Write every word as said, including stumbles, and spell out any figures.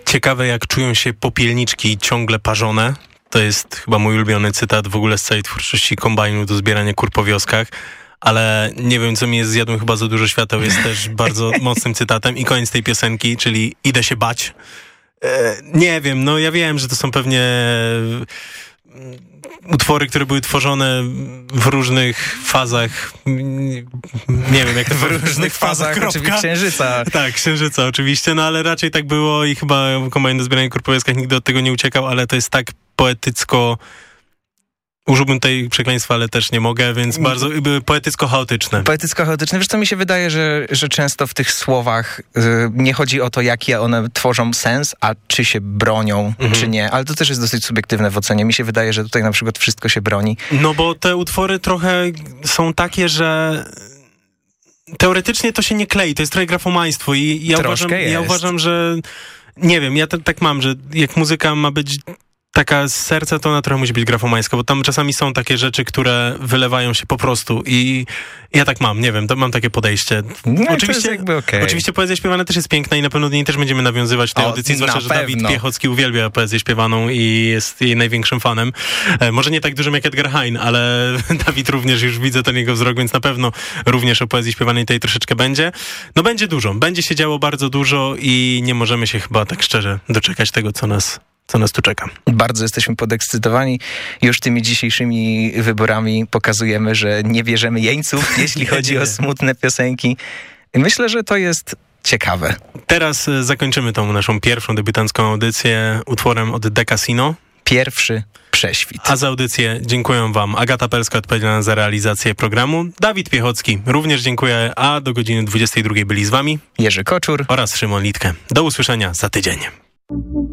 ciekawe, jak czują się popielniczki ciągle parzone. To jest chyba mój ulubiony cytat w ogóle z całej twórczości kombajnu do zbierania kur po wioskach. Ale nie wiem, co mi jest, zjadłem chyba za dużo świateł, jest też bardzo mocnym cytatem. I koniec tej piosenki, czyli idę się bać. E, nie wiem, no ja wiem, że to są pewnie utwory, które były tworzone w różnych fazach. Nie wiem, jak to w różnych fazach, oczywiście księżyca. Tak, księżyca oczywiście, no ale raczej tak było i chyba kombajn do zbierania kur po wioskach nigdy od tego nie uciekał, ale to jest tak poetycko... Użyłbym tutaj przekleństwa, ale też nie mogę, więc bardzo poetycko-chaotyczne. Poetycko-chaotyczne. Wiesz co, mi się wydaje, że, że często w tych słowach y, nie chodzi o to, jaki one tworzą sens, a czy się bronią, mhm. czy nie. Ale to też jest dosyć subiektywne w ocenie. Mi się wydaje, że tutaj na przykład wszystko się broni. No bo te utwory trochę są takie, że teoretycznie to się nie klei. To jest trochę grafomaństwo i ja, uważam, ja uważam, że nie wiem, ja t- tak mam, że jak muzyka ma być... taka z serca, to ona trochę musi być grafomańska, bo tam czasami są takie rzeczy, które wylewają się po prostu i ja tak mam, nie wiem, to mam takie podejście. No, oczywiście, jakby okay. oczywiście poezja śpiewana też jest piękna i na pewno do niej też będziemy nawiązywać w tej o, audycji, zwłaszcza, że pewno. Dawid Piechocki uwielbia poezję śpiewaną i jest jej największym fanem. E, może nie tak dużym jak Edgar Hein, ale Dawid również, już widzę ten jego wzrok, więc na pewno również o poezji śpiewanej tej troszeczkę będzie. No będzie dużo, będzie się działo bardzo dużo i nie możemy się chyba tak szczerze doczekać tego, co nas co nas tu czeka. Bardzo jesteśmy podekscytowani. Już tymi dzisiejszymi wyborami pokazujemy, że nie bierzemy jeńców, jeśli chodzi o smutne piosenki. Myślę, że to jest ciekawe. Teraz zakończymy tą naszą pierwszą debiutancką audycję utworem od De Casino. Pierwszy prześwit. A za audycję dziękuję wam Agata Pelska, odpowiedzialna za realizację programu, Dawid Piechocki również dziękuję, a do godziny dwudziestej drugiej byli z wami Jerzy Koczur oraz Szymon Litke. Do usłyszenia za tydzień.